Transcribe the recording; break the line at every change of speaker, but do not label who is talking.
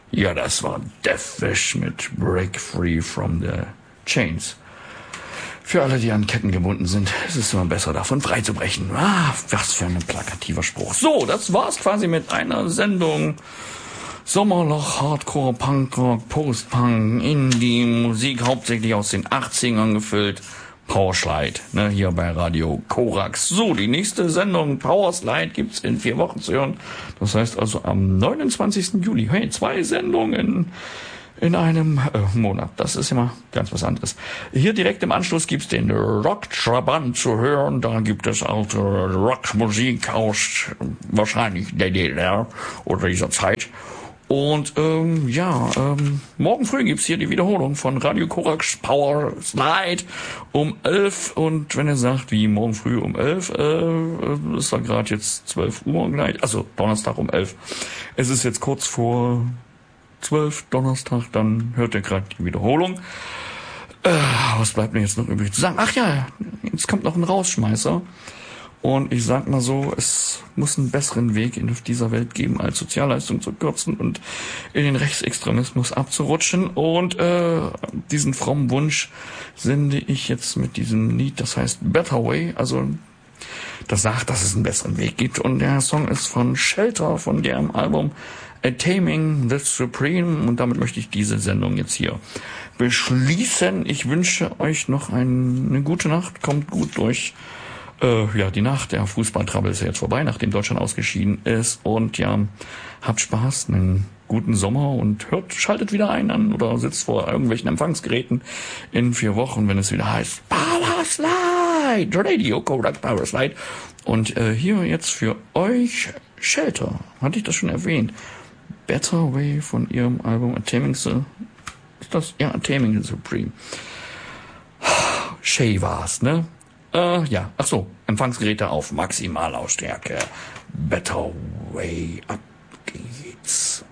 Ja, das war Deathwish mit Break Free from the Chains. Für alle, die an Ketten gebunden sind, ist es immer besser, davon freizubrechen. Ah, was für ein plakativer Spruch. So, das war's quasi mit einer Sendung. Sommerloch, Hardcore, Punkrock, Postpunk, Indie, Musik hauptsächlich aus den 80ern gefüllt. Powerslide, ne, hier bei Radio Korax. So, die nächste Sendung Powerslide gibt's in 4 Wochen zu hören. Das heißt also am 29. Juli. Hey, 2 Sendungen in einem Monat. Das ist immer ganz was anderes. Hier direkt im Anschluss gibt's den Rock-Trabant zu hören. Da gibt es alte Rockmusik aus wahrscheinlich der DDR oder dieser Zeit. Und morgen früh gibt's hier die Wiederholung von Radio Korax Power Slide um 11. Und wenn ihr sagt, wie morgen früh um 11, ist da gerade jetzt 12 Uhr gleich, also Donnerstag um 11. Es ist jetzt kurz vor 12 Donnerstag, dann hört ihr gerade die Wiederholung. Was bleibt mir jetzt noch übrig zu sagen? Ach ja, jetzt kommt noch ein Rausschmeißer. Und ich sag mal so, es muss einen besseren Weg auf dieser Welt geben, als Sozialleistung zu kürzen und in den Rechtsextremismus abzurutschen. Und diesen frommen Wunsch sende ich jetzt mit diesem Lied, das heißt Better Way. Also das sagt, dass es einen besseren Weg gibt. Und der Song ist von Shelter, von deren Album A Taming the Supreme. Und damit möchte ich diese Sendung jetzt hier beschließen. Ich wünsche euch noch eine gute Nacht. Kommt gut durch. Die Nacht, der Fußballtrouble ist ja jetzt vorbei, nachdem Deutschland ausgeschieden ist. Und ja, habt Spaß, einen guten Sommer und schaltet wieder ein oder sitzt vor irgendwelchen Empfangsgeräten in 4 Wochen, wenn es wieder heißt Power Slide, Radio Korax Power Slide. Und hier jetzt für euch Shelter, hatte ich das schon erwähnt. Better Way von ihrem Album A Taming the Supreme. Shay war's, ne? Empfangsgeräte auf Maximallautstärke. Better Way, ab geht's.